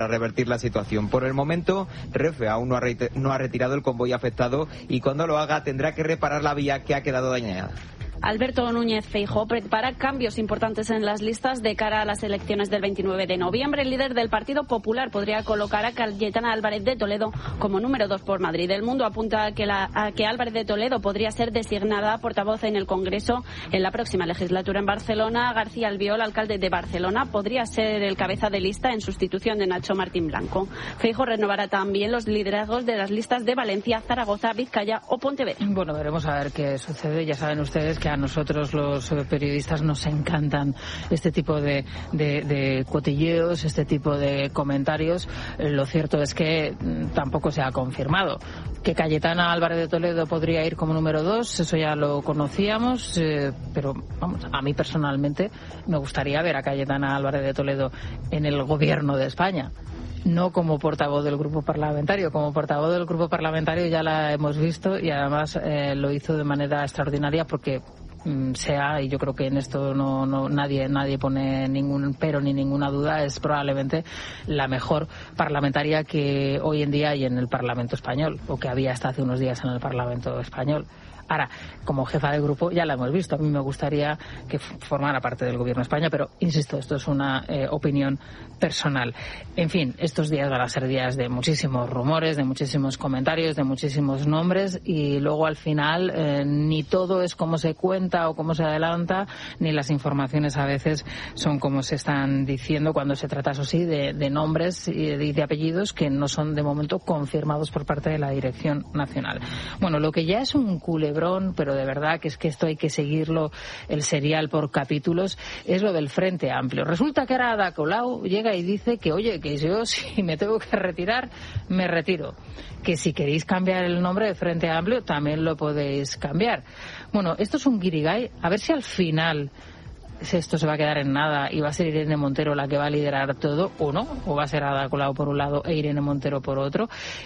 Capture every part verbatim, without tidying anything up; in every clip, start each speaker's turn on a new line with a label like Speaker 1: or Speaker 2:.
Speaker 1: para revertir la situación. Por el momento, Renfe aún no ha, re- no ha retirado el convoy afectado y cuando lo haga tendrá que reparar la vía que ha quedado dañada.
Speaker 2: Alberto Núñez Feijóo prepara cambios importantes en las listas de cara a las elecciones del veintinueve de noviembre. El líder del Partido Popular podría colocar a Cayetana Álvarez de Toledo como número dos por Madrid. El Mundo apunta a que, la, a que Álvarez de Toledo podría ser designada portavoz en el Congreso en la próxima legislatura. En Barcelona, García Albiol, alcalde de Barcelona, podría ser el cabeza de lista en sustitución de Nacho Martín Blanco. Feijóo renovará también los liderazgos de las listas de Valencia, Zaragoza, Vizcaya o Pontevedra.
Speaker 3: Bueno, veremos a ver qué sucede. Ya saben ustedes que a nosotros los periodistas nos encantan este tipo de, de, de cotilleos, este tipo de comentarios. Lo cierto es que tampoco se ha confirmado. Que Cayetana Álvarez de Toledo podría ir como número dos, eso ya lo conocíamos, eh, pero vamos, a mí personalmente me gustaría ver a Cayetana Álvarez de Toledo en el gobierno de España. No como portavoz del grupo parlamentario. Como portavoz del grupo parlamentario ya la hemos visto y además eh, lo hizo de manera extraordinaria porque sea, y yo creo que en esto no, no nadie nadie pone ningún pero ni ninguna duda, es probablemente la mejor parlamentaria que hoy en día hay en el Parlamento español, o que había hasta hace unos días en el Parlamento español. Ahora, como jefa de grupo ya la hemos visto. A mí me gustaría que formara parte del Gobierno de España, pero insisto, esto es una eh, opinión personal. En fin, estos días van a ser días de muchísimos rumores, de muchísimos comentarios, de muchísimos nombres, y luego al final eh, ni todo es como se cuenta o como se adelanta, ni las informaciones a veces son como se están diciendo cuando se trata, eso sí, de, de nombres y de, de apellidos que no son de momento confirmados por parte de la Dirección Nacional. Bueno, lo que ya es un culebrón, pero de verdad que es que esto hay que seguirlo, el serial por capítulos, es lo del Frente Amplio. Resulta que ahora Ada Colau llega y dice que, oye, que yo si me tengo que retirar, me retiro. Que si queréis cambiar el nombre de Frente Amplio, también lo podéis cambiar. Bueno, esto es un guirigay. A ver si al final esto se va a quedar en nada y va a ser Irene Montero la que va a liderar todo, o no, o va a ser Ada Colau por un lado e Irene Montero por otro.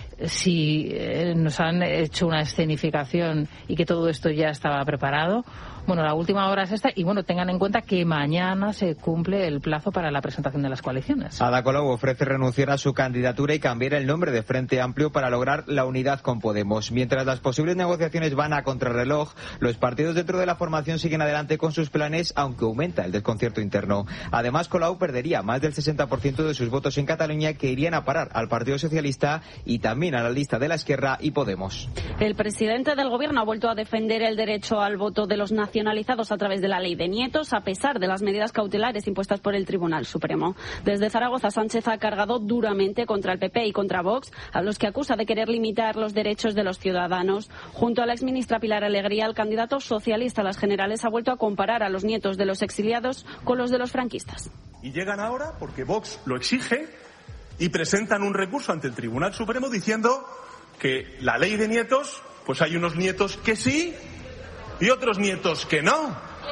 Speaker 3: Si eh, nos han hecho una escenificación y que todo esto ya estaba preparado, bueno, la última hora es esta, y bueno, tengan en cuenta que mañana se cumple el plazo para la presentación de las coaliciones.
Speaker 1: Ada Colau ofrece renunciar a su candidatura y cambiar el nombre de Frente Amplio para lograr la unidad con Podemos. Mientras las posibles negociaciones van a contrarreloj, los partidos dentro de la formación siguen adelante con sus planes, aunque aumenta el desconcierto interno. Además, Colau perdería más del sesenta por ciento de sus votos en Cataluña, que irían a parar al Partido Socialista y también a la lista de la Esquerra y Podemos.
Speaker 2: El presidente del Gobierno ha vuelto a defender el derecho al voto de los nacionalizados a través de la ley de nietos, a pesar de las medidas cautelares impuestas por el Tribunal Supremo. Desde Zaragoza, Sánchez ha cargado duramente contra el P P y contra Vox, a los que acusa de querer limitar los derechos de los ciudadanos. Junto a la exministra Pilar Alegría, el candidato socialista a las generales ha vuelto a comparar a los nietos de los exiliados con los de los franquistas.
Speaker 4: Y llegan ahora porque Vox lo exige y presentan un recurso ante el Tribunal Supremo diciendo que la ley de nietos, pues hay unos nietos que sí y otros nietos que no.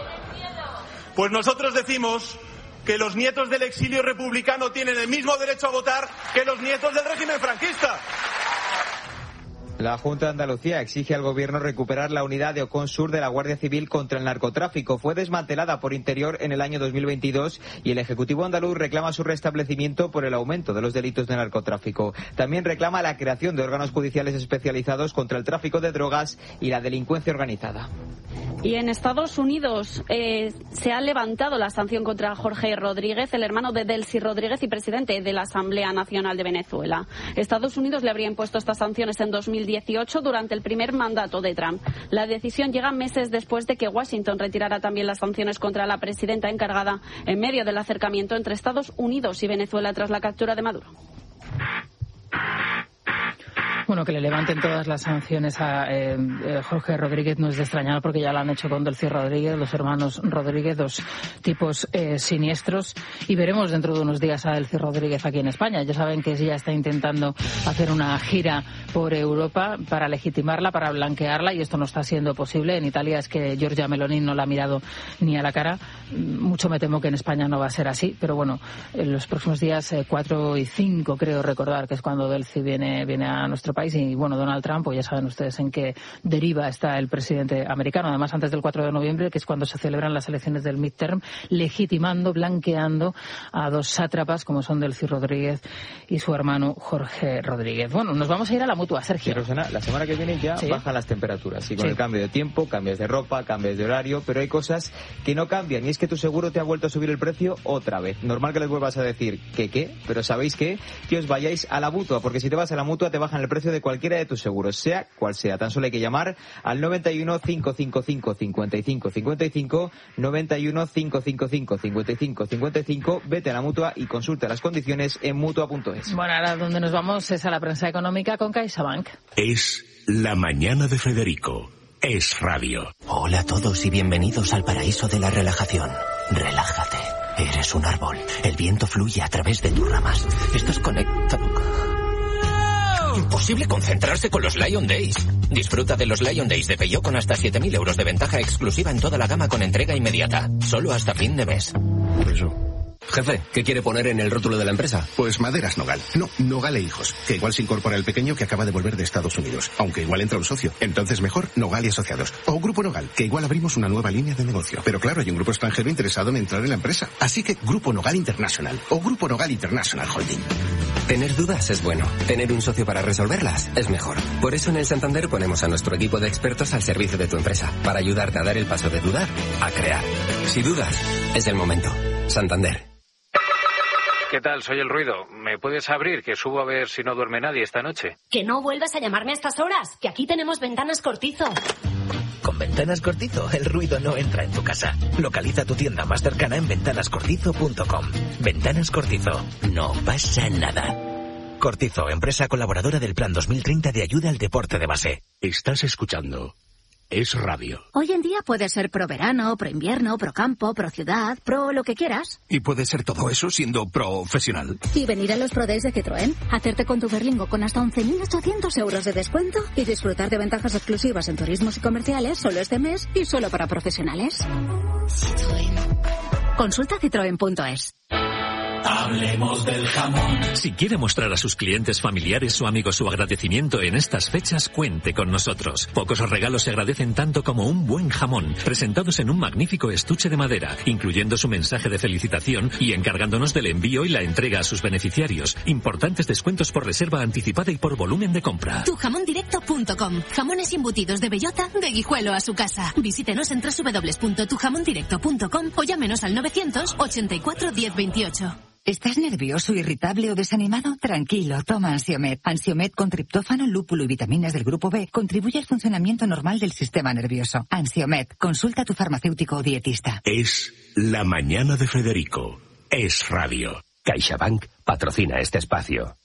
Speaker 4: Pues nosotros decimos que los nietos del exilio republicano tienen el mismo derecho a votar que los nietos del régimen franquista.
Speaker 1: La Junta de Andalucía exige al Gobierno recuperar la unidad de Oconsur de la Guardia Civil contra el narcotráfico. Fue desmantelada por Interior en el año dos mil veintidós y el Ejecutivo andaluz reclama su restablecimiento por el aumento de los delitos de narcotráfico. También reclama la creación de órganos judiciales especializados contra el tráfico de drogas y la delincuencia organizada.
Speaker 2: Y en Estados Unidos eh, se ha levantado la sanción contra Jorge Rodríguez, el hermano de Delcy Rodríguez y presidente de la Asamblea Nacional de Venezuela. Estados Unidos le habría impuesto estas sanciones en dos mil dieciocho durante el primer mandato de Trump. La decisión llega meses después de que Washington retirara también las sanciones contra la presidenta encargada en medio del acercamiento entre Estados Unidos y Venezuela tras la captura de Maduro.
Speaker 3: Bueno, que le levanten todas las sanciones a eh, eh, Jorge Rodríguez no es de extrañar, porque ya lo han hecho con Delcy Rodríguez, los hermanos Rodríguez, dos tipos eh, siniestros, y veremos dentro de unos días a Delcy Rodríguez aquí en España. Ya saben que ella está intentando hacer una gira por Europa para legitimarla, para blanquearla, y esto no está siendo posible. En Italia es que Giorgia Meloni no la ha mirado ni a la cara. Mucho me temo que en España no va a ser así, pero bueno, en los próximos días, eh, cuatro y cinco creo recordar que es cuando Delcy viene, viene a nuestro nuestro país. Y bueno, Donald Trump, pues ya saben ustedes en qué deriva está el presidente americano. Además, antes del cuatro de noviembre, que es cuando se celebran las elecciones del midterm, legitimando, blanqueando a dos sátrapas como son Delcy Rodríguez y su hermano Jorge Rodríguez. Bueno, nos vamos a ir a la Mutua, Sergio.
Speaker 1: Sí, Rosana, la semana que viene ya ¿Sí? bajan las temperaturas y con sí. el cambio de tiempo, cambios de ropa, cambios de horario, pero hay cosas que no cambian y es que tu seguro te ha vuelto a subir el precio otra vez. Normal que les vuelvas a decir que qué, pero ¿sabéis qué? Que os vayáis a la Mutua, porque si te vas a la Mutua te bajan el precio de cualquiera de tus seguros, sea cual sea. Tan solo hay que llamar al noventa y uno, cinco cinco cinco, cincuenta y cinco cincuenta y cinco, noventa y uno, cinco cinco cinco, cincuenta y cinco cincuenta y cinco, vete a la Mutua y consulta las condiciones en mutua punto es.
Speaker 3: Bueno, ahora donde nos vamos es a la prensa económica con CaixaBank.
Speaker 5: Es la mañana de Federico. Es radio.
Speaker 6: Hola a todos y bienvenidos al paraíso de la relajación. Relájate. Eres un árbol. El viento fluye a través de tus ramas. Estás conectado. Imposible concentrarse con los Lion Days. Disfruta de los Lion Days de Peugeot con hasta siete mil euros de ventaja exclusiva en toda la gama con entrega inmediata. Solo hasta fin de mes.
Speaker 7: Eso. Jefe, ¿qué quiere poner en el rótulo de la empresa? Pues Maderas Nogal. No, Nogal e Hijos. Que igual se incorpora el pequeño que acaba de volver de Estados Unidos. Aunque igual entra un socio. Entonces mejor Nogal y Asociados. O Grupo Nogal, que igual abrimos una nueva línea de negocio. Pero claro, hay un grupo extranjero interesado en entrar en la empresa. Así que Grupo Nogal International. O Grupo Nogal International Holding.
Speaker 6: Tener dudas es bueno. Tener un socio para resolverlas es mejor. Por eso en el Santander ponemos a nuestro equipo de expertos al servicio de tu empresa. Para ayudarte a dar el paso de dudar a crear. Si dudas, es el momento. Santander.
Speaker 8: ¿Qué tal? Soy el ruido. ¿Me puedes abrir? Que subo a ver si no duerme nadie esta noche.
Speaker 9: Que no vuelvas a llamarme a estas horas, que aquí tenemos Ventanas Cortizo.
Speaker 10: Con Ventanas Cortizo, el ruido no entra en tu casa. Localiza tu tienda más cercana en ventanas cortizo punto com. Ventanas Cortizo. No pasa nada. Cortizo, empresa colaboradora del Plan dos mil treinta de ayuda al deporte de base.
Speaker 5: Estás escuchando Es Radio.
Speaker 11: Hoy en día puede ser pro verano, pro invierno, pro campo, pro ciudad, pro lo que quieras.
Speaker 12: Y puede ser todo eso siendo profesional.
Speaker 11: Y venir a los Pro Days de Citroën, hacerte con tu Berlingo con hasta once mil ochocientos euros de descuento y disfrutar de ventajas exclusivas en turismos y comerciales solo este mes y solo para profesionales. Citroën. Consulta citroen punto es.
Speaker 13: Hablemos del jamón.
Speaker 14: Si quiere mostrar a sus clientes, familiares o amigos su agradecimiento en estas fechas, cuente con nosotros. Pocos regalos se agradecen tanto como un buen jamón, presentados en un magnífico estuche de madera, incluyendo su mensaje de felicitación y encargándonos del envío y la entrega a sus beneficiarios. Importantes descuentos por reserva anticipada y por volumen de compra.
Speaker 15: tu jamón directo punto com. Jamones embutidos de bellota, de Guijuelo a su casa. Visítenos en doble u doble u doble u punto tu jamón directo punto com o llámenos al novecientos ochenta y cuatro diez veintiocho.
Speaker 16: ¿Estás nervioso, irritable o desanimado? Tranquilo, toma Ansiomed. Ansiomed con triptófano, lúpulo y vitaminas del grupo B contribuye al funcionamiento normal del sistema nervioso. Ansiomed, consulta a tu farmacéutico o dietista.
Speaker 5: Es la mañana de Federico. Es radio.
Speaker 6: CaixaBank patrocina este espacio.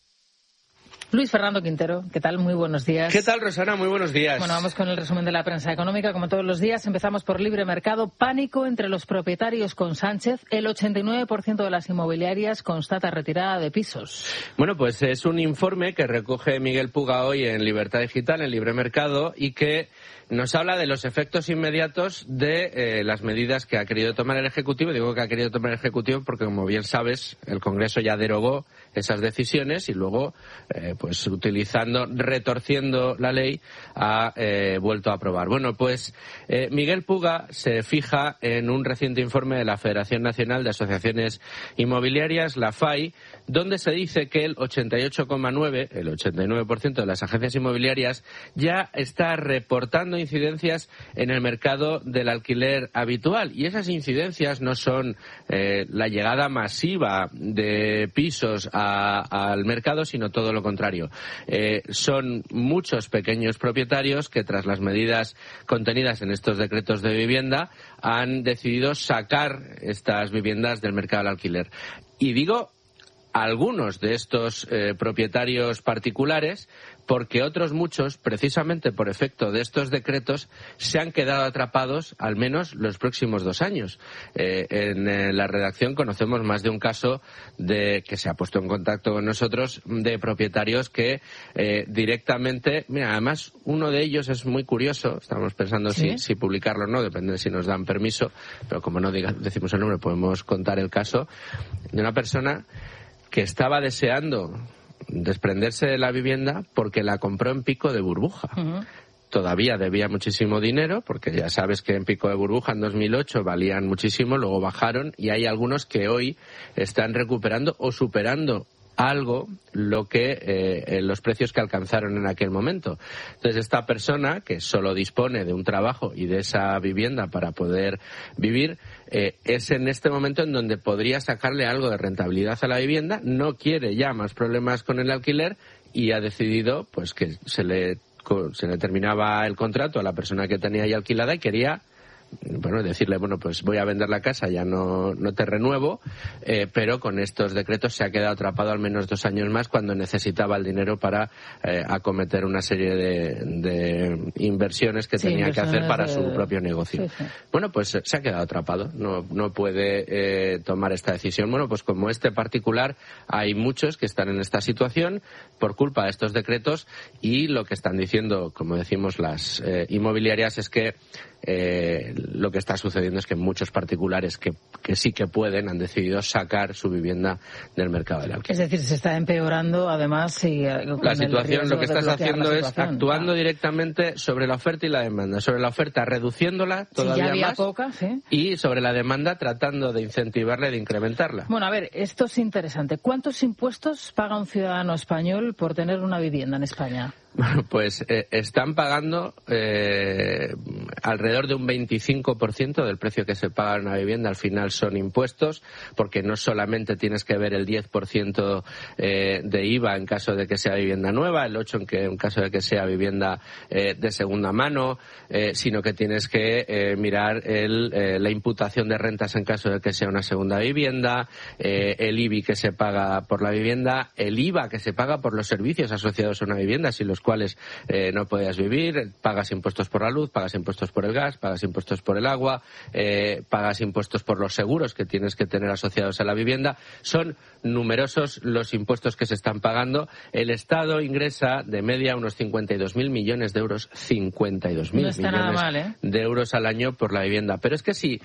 Speaker 3: Luis Fernando Quintero, ¿qué tal? Muy buenos días.
Speaker 17: ¿Qué tal, Rosana? Muy buenos días.
Speaker 3: Bueno, vamos con el resumen de la prensa económica. Como todos los días, empezamos por libre mercado. Pánico entre los propietarios con Sánchez. El ochenta y nueve por ciento de las inmobiliarias constata retirada de pisos.
Speaker 17: Bueno, pues es un informe que recoge Miguel Puga hoy en Libertad Digital, en Libre Mercado, y que nos habla de los efectos inmediatos de eh, las medidas que ha querido tomar el Ejecutivo. Digo que ha querido tomar el Ejecutivo porque, como bien sabes, el Congreso ya derogó esas decisiones y luego, eh, pues utilizando, retorciendo la ley, ha eh, vuelto a aprobar. Bueno, pues eh, Miguel Puga se fija en un reciente informe de la Federación Nacional de Asociaciones Inmobiliarias, la F A I, donde se dice que el ochenta y ocho coma nueve, el ochenta y nueve por ciento de las agencias inmobiliarias ya está reportando incidencias en el mercado del alquiler habitual. Y esas incidencias no son eh, la llegada masiva de pisos a, al mercado, sino todo lo contrario. Eh, son muchos pequeños propietarios que, tras las medidas contenidas en estos decretos de vivienda, han decidido sacar estas viviendas del mercado del alquiler. Y digo algunos de estos eh, propietarios particulares, porque otros muchos, precisamente por efecto de estos decretos, se han quedado atrapados al menos los próximos dos años. Eh, en eh, la redacción conocemos más de un caso de que se ha puesto en contacto con nosotros de propietarios que eh, directamente, mira, además uno de ellos es muy curioso, estamos pensando ¿Sí? si, si publicarlo o no, depende de si nos dan permiso, pero como no diga, decimos el nombre, podemos contar el caso de una persona que estaba deseando desprenderse de la vivienda porque la compró en pico de burbuja. Uh-huh. Todavía debía muchísimo dinero, porque ya sabes que en pico de burbuja en dos mil ocho valían muchísimo, luego bajaron, y hay algunos que hoy están recuperando o superando algo lo que eh, los precios que alcanzaron en aquel momento. Entonces, esta persona que solo dispone de un trabajo y de esa vivienda para poder vivir, eh, es en este momento en donde podría sacarle algo de rentabilidad a la vivienda, no quiere ya más problemas con el alquiler y ha decidido pues que se le, se le terminaba el contrato a la persona que tenía ahí alquilada y quería bueno, decirle, bueno, pues voy a vender la casa, ya no, no te renuevo, eh, pero con estos decretos se ha quedado atrapado al menos dos años más cuando necesitaba el dinero para eh, acometer una serie de, de inversiones que sí, tenía inversiones que hacer para de... su propio negocio. Sí, sí. Bueno, pues se ha quedado atrapado, no, no puede eh, tomar esta decisión. Bueno, pues como este particular, hay muchos que están en esta situación por culpa de estos decretos, y lo que están diciendo, como decimos, las eh, inmobiliarias es que Eh, lo que está sucediendo es que muchos particulares que, que sí que pueden han decidido sacar su vivienda del mercado del alquiler.
Speaker 3: Es decir, se está empeorando además y, eh,
Speaker 17: la situación, lo que estás haciendo es actuando ah. directamente sobre la oferta y la demanda. Sobre la oferta reduciéndola todavía
Speaker 3: sí, ya había
Speaker 17: más
Speaker 3: poca, ¿sí?
Speaker 17: Y sobre la demanda tratando de incentivarla y de incrementarla.
Speaker 3: Bueno, a ver, esto es interesante. ¿Cuántos impuestos paga un ciudadano español por tener una vivienda en España?
Speaker 17: Bueno, pues eh, están pagando eh, alrededor de un veinticinco por ciento del precio que se paga en una vivienda. Al final son impuestos, porque no solamente tienes que ver el diez por ciento eh, de I V A en caso de que sea vivienda nueva, el ocho por ciento en, que, en caso de que sea vivienda eh, de segunda mano, eh, sino que tienes que eh, mirar el, eh, la imputación de rentas en caso de que sea una segunda vivienda, eh, el I B I que se paga por la vivienda, el I V A que se paga por los servicios asociados a una vivienda, si los cuales eh, no podías vivir, pagas impuestos por la luz, pagas impuestos por el gas, pagas impuestos por el agua, eh, pagas impuestos por los seguros que tienes que tener asociados a la vivienda. Son numerosos los impuestos que se están pagando. El Estado ingresa de media unos cincuenta y dos mil millones de euros, cincuenta y dos mil
Speaker 3: no está
Speaker 17: millones
Speaker 3: nada mal, ¿eh?
Speaker 17: de euros al año por la vivienda. Pero es que si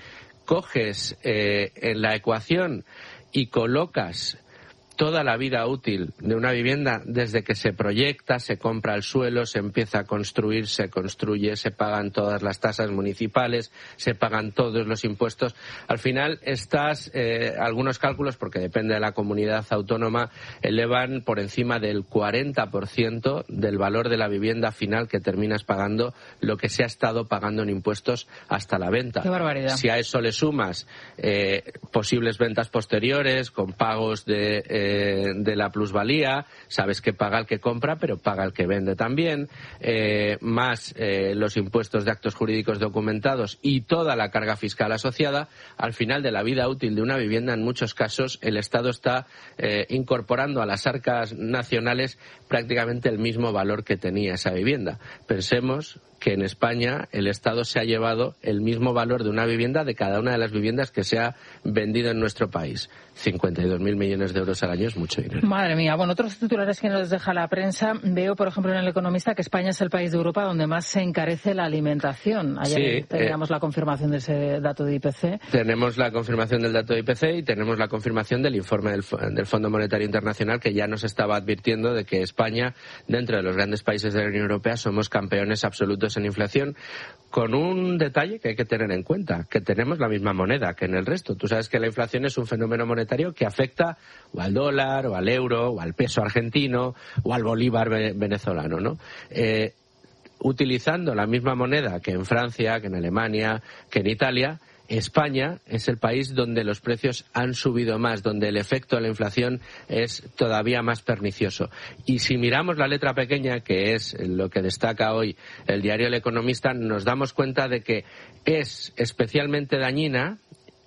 Speaker 17: coges eh, en la ecuación y colocas toda la vida útil de una vivienda, desde que se proyecta, se compra el suelo, se empieza a construir, se construye, se pagan todas las tasas municipales, se pagan todos los impuestos. Al final, estas, eh, algunos cálculos, porque depende de la comunidad autónoma, elevan por encima del cuarenta por ciento del valor de la vivienda final que terminas pagando, lo que se ha estado pagando en impuestos hasta la venta.
Speaker 3: ¡Qué barbaridad!
Speaker 17: Si a eso le sumas eh, posibles ventas posteriores, con pagos de eh, de la plusvalía, sabes que paga el que compra, pero paga el que vende también, eh, más eh, los impuestos de actos jurídicos documentados y toda la carga fiscal asociada. Al final de la vida útil de una vivienda, en muchos casos, el Estado está eh, incorporando a las arcas nacionales prácticamente el mismo valor que tenía esa vivienda. Pensemos que en España el Estado se ha llevado el mismo valor de una vivienda de cada una de las viviendas que se ha vendido en nuestro país. cincuenta y dos mil millones de euros al año es mucho dinero.
Speaker 3: Madre mía. Bueno, otros titulares que nos deja la prensa. Veo, por ejemplo, en El Economista que España es el país de Europa donde más se encarece la alimentación. Ayer sí, teníamos eh, la confirmación de ese dato de I P C.
Speaker 17: Tenemos la confirmación del dato de I P C y tenemos la confirmación del informe del, del Fondo Monetario Internacional, que ya nos estaba advirtiendo de que España, dentro de los grandes países de la Unión Europea, somos campeones absolutos en inflación, con un detalle que hay que tener en cuenta, que tenemos la misma moneda que en el resto. Tú sabes que la inflación es un fenómeno monetario que afecta o al dólar, o al euro, o al peso argentino, o al bolívar venezolano, ¿no? Eh, utilizando la misma moneda que en Francia, que en Alemania, que en Italia, España es el país donde los precios han subido más, donde el efecto de la inflación es todavía más pernicioso. Y si miramos la letra pequeña, que es lo que destaca hoy el diario El Economista, nos damos cuenta de que es especialmente dañina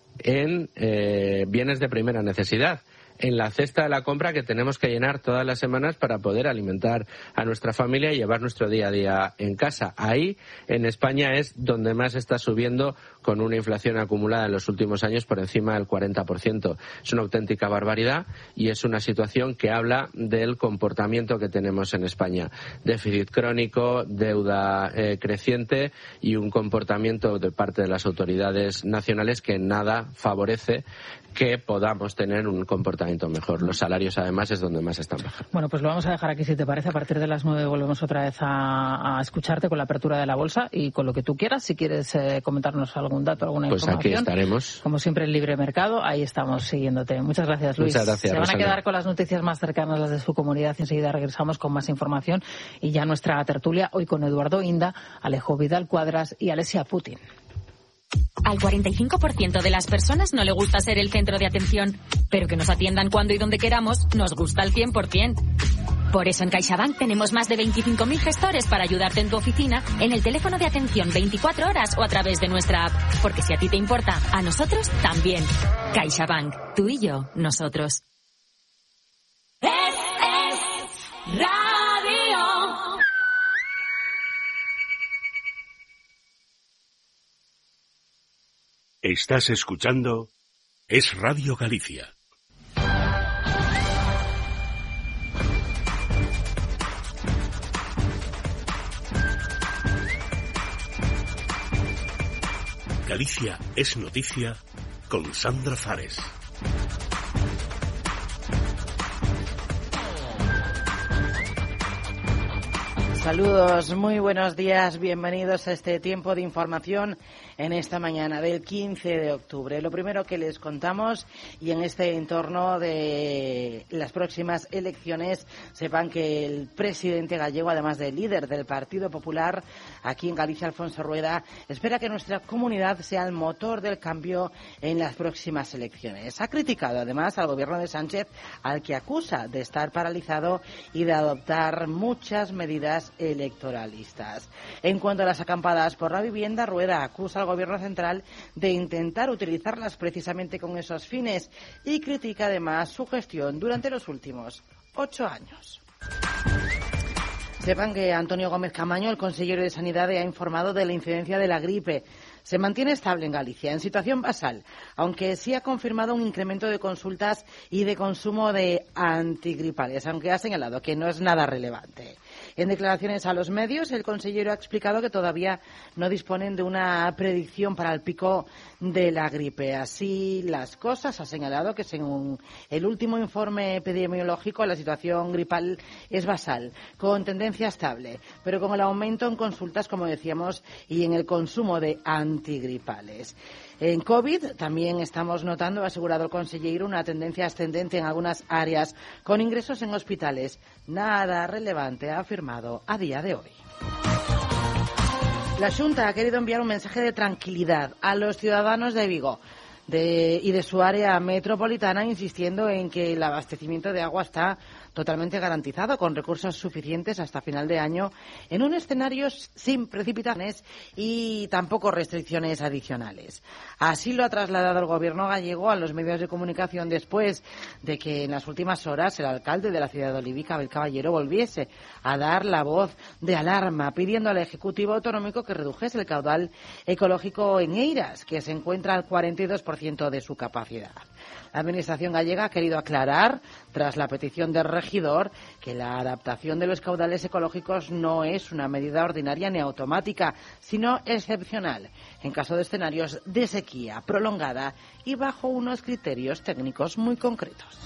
Speaker 17: en eh, bienes de primera necesidad, en la cesta de la compra que tenemos que llenar todas las semanas para poder alimentar a nuestra familia y llevar nuestro día a día en casa. Ahí, en España, es donde más está subiendo con una inflación acumulada en los últimos años por encima del cuarenta por ciento. Es una auténtica barbaridad y es una situación que habla del comportamiento que tenemos en España. Déficit crónico, deuda eh, creciente y un comportamiento de parte de las autoridades nacionales que nada favorece que podamos tener un comportamiento mejor. Los salarios, además, es donde más están bajando.
Speaker 3: Bueno, pues lo vamos a dejar aquí, si te parece. A partir de las nueve volvemos otra vez a, a escucharte con la apertura de la bolsa y con lo que tú quieras. Si quieres eh, comentarnos algún dato, alguna
Speaker 17: pues
Speaker 3: información.
Speaker 17: Pues aquí estaremos.
Speaker 3: Como siempre, en Libre Mercado, ahí estamos siguiéndote. Muchas gracias, Luis.
Speaker 17: Muchas gracias,
Speaker 3: Se van
Speaker 17: Rosana.
Speaker 3: a quedar con las noticias más cercanas, las de su comunidad. Enseguida regresamos con más información y ya nuestra tertulia, hoy con Eduardo Inda, Alejo Vidal Cuadras y Alessia Putin.
Speaker 18: Al cuarenta y cinco por ciento de las personas no le gusta ser el centro de atención, pero que nos atiendan cuando y donde queramos nos gusta al cien por ciento. Por eso en CaixaBank tenemos más de veinticinco mil gestores para ayudarte en tu oficina, en el teléfono de atención veinticuatro horas o a través de nuestra app. Porque si a ti te importa, a nosotros también. CaixaBank, tú y yo, nosotros.
Speaker 13: Es, es radio.
Speaker 5: Estás escuchando Es Radio Galicia. Galicia es noticia con Sandra Fares.
Speaker 19: Saludos, muy buenos días, bienvenidos a este tiempo de información en esta mañana del quince de octubre. Lo primero que les contamos, y en este entorno de las próximas elecciones, sepan que el presidente gallego, además de líder del Partido Popular, aquí en Galicia, Alfonso Rueda, espera que nuestra comunidad sea el motor del cambio en las próximas elecciones. Ha criticado además al gobierno de Sánchez, al que acusa de estar paralizado y de adoptar muchas medidas electoralistas. En cuanto a las acampadas por la vivienda, Rueda acusa al gobierno central de intentar utilizarlas precisamente con esos fines y critica además su gestión durante los últimos ocho años. Sepan que Antonio Gómez Camaño, el consejero de Sanidad, ha informado de la incidencia de la gripe. Se mantiene estable en Galicia, en situación basal, aunque sí ha confirmado un incremento de consultas y de consumo de antigripales, aunque ha señalado que no es nada relevante. En declaraciones a los medios, el consejero ha explicado que todavía no disponen de una predicción para el pico de la gripe. Así las cosas, ha señalado que según el último informe epidemiológico, la situación gripal es basal, con tendencia estable, pero con el aumento en consultas, como decíamos, y en el consumo de antigripales. En COVID también estamos notando, ha asegurado el consejero, una tendencia ascendente en algunas áreas, con ingresos en hospitales. Nada relevante, ha afirmado a día de hoy. La Xunta ha querido enviar un mensaje de tranquilidad a los ciudadanos de Vigo de, y de su área metropolitana, insistiendo en que el abastecimiento de agua está totalmente garantizado, con recursos suficientes hasta final de año, en un escenario sin precipitaciones y tampoco restricciones adicionales. Así lo ha trasladado el gobierno gallego a los medios de comunicación después de que en las últimas horas el alcalde de la ciudad de Olivica, Abel Caballero, volviese a dar la voz de alarma, pidiendo al Ejecutivo Autonómico que redujese el caudal ecológico en Eiras, que se encuentra al cuarenta y dos por ciento de su capacidad. La Administración gallega ha querido aclarar, tras la petición del regidor, que la adaptación de los caudales ecológicos no es una medida ordinaria ni automática, sino excepcional, en caso de escenarios de sequía prolongada y bajo unos criterios técnicos muy concretos.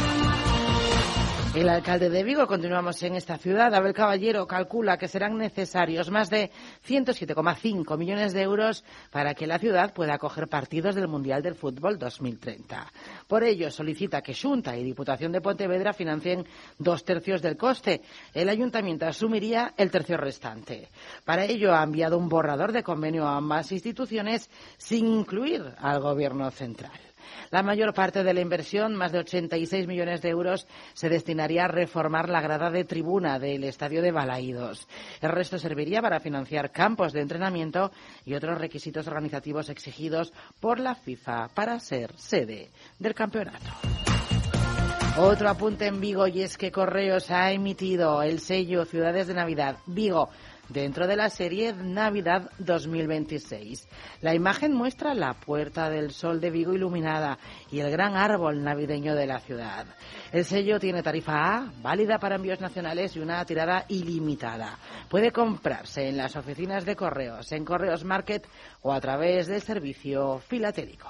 Speaker 19: El alcalde de Vigo, continuamos en esta ciudad, Abel Caballero, calcula que serán necesarios más de ciento siete coma cinco millones de euros para que la ciudad pueda acoger partidos del Mundial del Fútbol dos mil treinta. Por ello, solicita que Xunta y Diputación de Pontevedra financien dos tercios del coste. El ayuntamiento asumiría el tercio restante. Para ello, ha enviado un borrador de convenio a ambas instituciones sin incluir al Gobierno central. La mayor parte de la inversión, más de ochenta y seis millones de euros, se destinaría a reformar la grada de tribuna del estadio de Balaídos. El resto serviría para financiar campos de entrenamiento y otros requisitos organizativos exigidos por la FIFA para ser sede del campeonato. Otro apunte en Vigo, y es que Correos ha emitido el sello Ciudades de Navidad Vigo dentro de la serie Navidad dos mil veintiséis. La imagen muestra la Puerta del Sol de Vigo iluminada y el gran árbol navideño de la ciudad. El sello tiene tarifa A, válida para envíos nacionales y una tirada ilimitada. Puede comprarse en las oficinas de correos, en Correos Market o a través del servicio filatélico.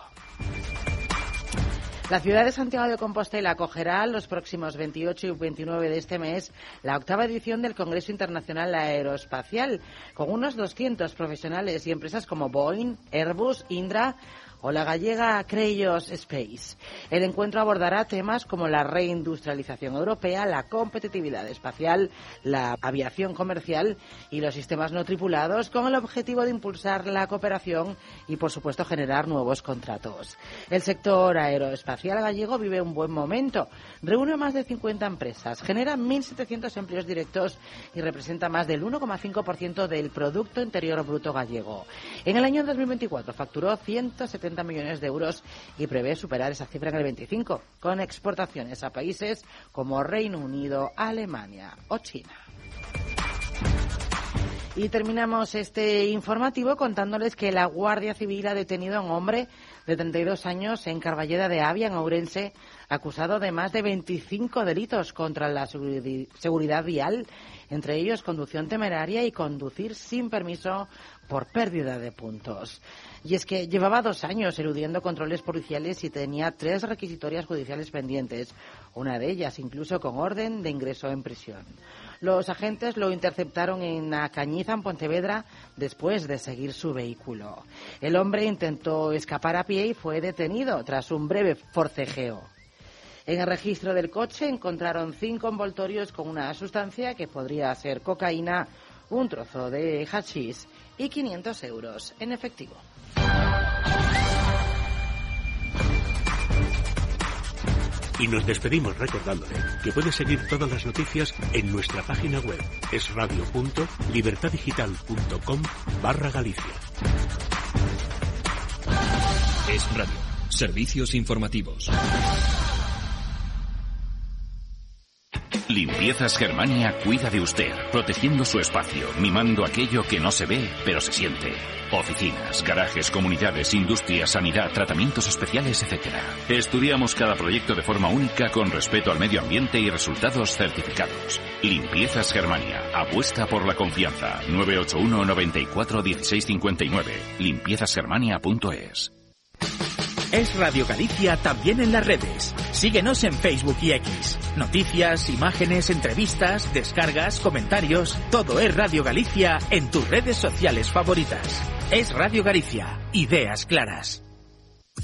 Speaker 19: La ciudad de Santiago de Compostela acogerá los próximos veintiocho y veintinueve de este mes la octava edición del Congreso Internacional Aeroespacial, con unos doscientos profesionales y empresas como Boeing, Airbus, Indra o la gallega Creios Space. El encuentro abordará temas como la reindustrialización europea, la competitividad espacial, la aviación comercial y los sistemas no tripulados, con el objetivo de impulsar la cooperación y, por supuesto, generar nuevos contratos. El sector aeroespacial gallego vive un buen momento. Reúne a más de cincuenta empresas, genera mil setecientos empleos directos y representa más del uno coma cinco por ciento del Producto Interior Bruto gallego. En el año dos mil veinticuatro facturó ciento setenta millones de euros y prevé superar esa cifra en el veinticinco, con exportaciones a países como Reino Unido, Alemania o China. Y terminamos este informativo contándoles que la Guardia Civil ha detenido a un hombre de treinta y dos años en Carballeda de Avia, en Ourense, acusado de más de veinticinco delitos contra la seguridad vial, entre ellos conducción temeraria y conducir sin permiso por pérdida de puntos. Y es que llevaba dos años eludiendo controles policiales y tenía tres requisitorias judiciales pendientes, una de ellas incluso con orden de ingreso en prisión. Los agentes lo interceptaron en Cañiza, en Pontevedra, después de seguir su vehículo. El hombre intentó escapar a pie y fue detenido tras un breve forcejeo. En el registro del coche encontraron cinco envoltorios con una sustancia que podría ser cocaína, un trozo de hachís y quinientos euros en efectivo.
Speaker 5: Y nos despedimos recordándole que puede seguir todas las noticias en nuestra página web esradio punto libertadigital punto com barra Galicia.
Speaker 14: Es Radio. Servicios informativos.
Speaker 20: Limpiezas Germania cuida de usted, protegiendo su espacio, mimando aquello que no se ve, pero se siente. Oficinas, garajes, comunidades, industria, sanidad, tratamientos especiales, etcétera. Estudiamos cada proyecto de forma única con respeto al medio ambiente y resultados certificados. Limpiezas Germania, apuesta por la confianza. nueve ocho uno, noventa y cuatro, dieciséis cincuenta y nueve. limpiezas germania punto es.
Speaker 21: Es Radio Galicia también en las redes. Síguenos en Facebook y X. Noticias, imágenes, entrevistas, descargas, comentarios. Todo es Radio Galicia en tus redes sociales favoritas. Es Radio Galicia. Ideas claras.